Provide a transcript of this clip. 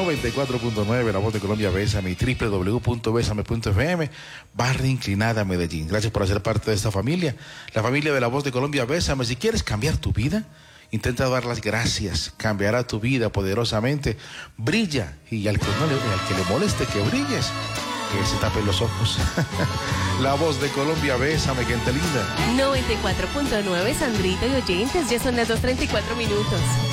94.9, La Voz de Colombia, Bésame, y www.besame.fm, Barra Inclinada, Medellín. Gracias por hacer parte de esta familia, la familia de La Voz de Colombia, Bésame. Si quieres cambiar tu vida, intenta dar las gracias, cambiará tu vida poderosamente. Brilla, y al que le moleste que brilles, que se tapen los ojos. La Voz de Colombia, Bésame, gente linda. 94.9, Sandrito y oyentes, ya son las 2:34.